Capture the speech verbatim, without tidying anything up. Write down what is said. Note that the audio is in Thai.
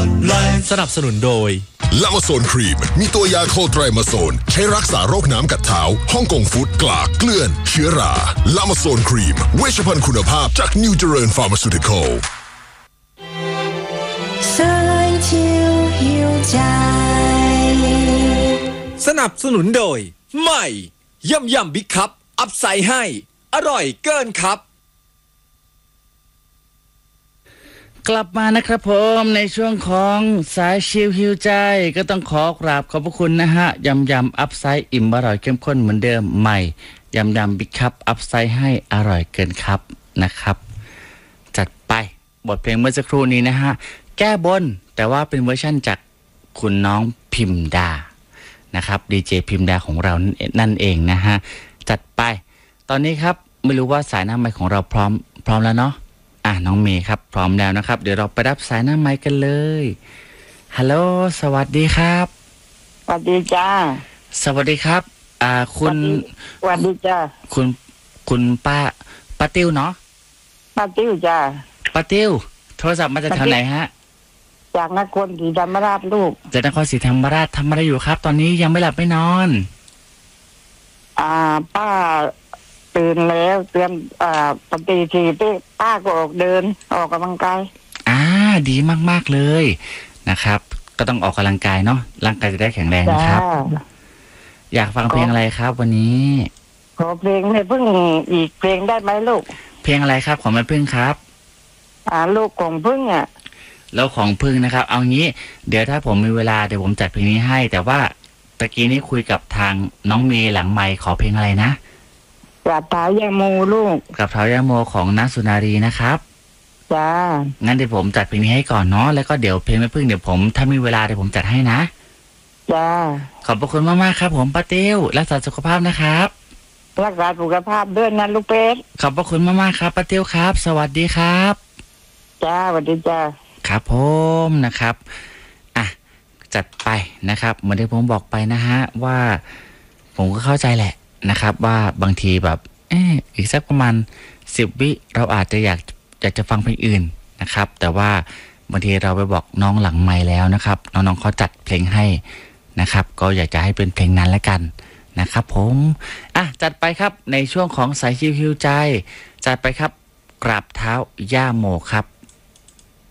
สนับสนุนโดยลามาโซนครีมมีตัวยาโคไตรมาโซนใช้รักษาโรคน้ำกัดเท้าฮ่องกงฟุตกลากเกลื่อนเชื้อราลามาโซนครีมเวชภัณฑ์คุณภาพจากนิวเจริญฟาร์มาซูติคอลสนับสนุนโดยใหม่ยำยำบิ๊กคัพอัพไซด์ให้อร่อยเกินครับกลับมานะครับผมในช่วงของสายชิลฮิวใจก็ต้องขอกราบขอบพระคุณนะฮะยำยำอัพไซด์อิ่มอร่อยเข้มข้นเหมือนเดิมใหม่ยำยำบิ๊กคัพอัพไซด์ให้อร่อยเกินครับนะครับจัดไปบทเพลงเมื่อสักครู่นี้นะฮะแก้บนแต่ว่าเป็นเวอร์ชั่นจากคุณน้องพิมดานะครับดีเจพิมดาของเรานั่นเองนะฮะจัดไปตอนนี้ครับไม่รู้ว่าสายหน้าไมค์ของเราพร้อมพร้อมแล้วเนาะอ่ะน้องเมย์ครับพร้อมแล้วนะครับเดี๋ยวเราไปรับสายหน้าไมค์กันเลยฮัลโหลสวัสดีครับสวัสดีจ้าสวัสดีครับอ่าคุณสวัสดีจ้าคุณคุณป้าป้าติ้วเนาะป้าติ้วจ้าป้าติ้วโทรศัพท์มาจากแถวไหนฮะจากนครศรีธรรมราชลูกจากนครศรีธรรมราชทำอะไรอยู่ครับตอนนี้ยังไม่หลับไม่นอนอ่าป้าตื่นแล้วเตรียมอ่าปฏิทีป้าก็ออกเดินออกกำลังกายอ่าดีมากๆเลยนะครับก็ต้องออกกำลังกายเนาะร่างกายจะได้แข็งแรงนะครับอยากฟังเพลงอะไรครับวันนี้ขอเพลงแม่พึ่งอีกเพลงได้ไหมลูกเพลงอะไรครับของแม่พึ่งครับอ่าลูกของพึ่งอ่ะแล้วของพึ่งนะครับเอางี้เดี๋ยวถ้าผมมีเวลาเดี๋ยวผมจัดเพลงนี้ให้แต่ว่าตะกี้นี้คุยกับทางน้องเมย์หลังไมค์ขอเพลงอะไรนะกราบเท้ายาโมลูกกราบเท้ายาโมของน้าสุนารีนะครับจ้างั้นเดี๋ยวผมจัดเพลงนี้ให้ก่อนเนาะแล้วก็เดี๋ยวเพลงแม่พึ่งเดี๋ยวผมถ้ามีเวลาเดี๋ยวผมจัดให้นะจ้าขอบพระคุณมากๆครับผมป้าเตี้ยวรักษาสุขภาพนะครับรักษาสุขภาพด้วยนะลูกเป็ดขอบพระคุณมากๆครับป้าเตี้ยวครับสวัสดีครับจ้าสวัสดีจ้าครับผมนะครับอ่ะจัดไปนะครับเหมือนที่ผมบอกไปนะฮะว่าผมก็เข้าใจแหละนะครับว่าบางทีแบบเอออีกสักประมาณสิบวิเราอาจจะอยากอยากจะฟังเพลงอื่นนะครับแต่ว่าบางทีเราไปบอกน้องหลังไมค์แล้วนะครับน้องๆเขาจัดเพลงให้นะครับก็อยากจะให้เป็นเพลงนั้นแล้วกันนะครับผมอ่ะจัดไปครับในช่วงของสายฮิวฮิวใจจัดไปครับกราบเท้าย่าโมครับ